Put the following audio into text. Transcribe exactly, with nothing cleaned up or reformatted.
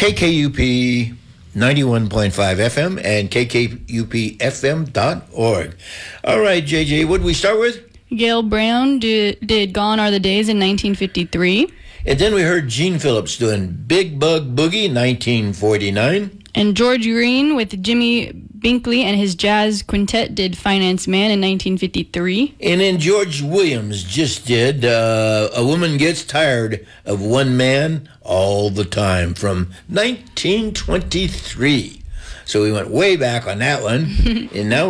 K K U P ninety-one point five F M and K K U P F M dot org. All right, J J, what did we start with? Gail Brown did, did Gone Are the Days in nineteen fifty-three. And then we heard Gene Phillips doing Big Bug Boogie, nineteen forty-nine. And George Green with Jimmy Binkley and his jazz quintet did Finance Man in nineteen fifty-three. And then George Williams just did uh, A Woman Gets Tired of One Man All the Time from nineteen twenty-three. So we went way back on that one. And now